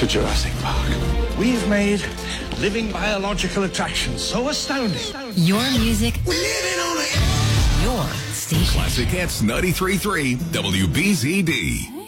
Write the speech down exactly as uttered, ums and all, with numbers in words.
to Jurassic Park. We've made living biological attractions so astounding. Your music. We're living on a... Your station. Classic Hits ninety-three point three W B Z D.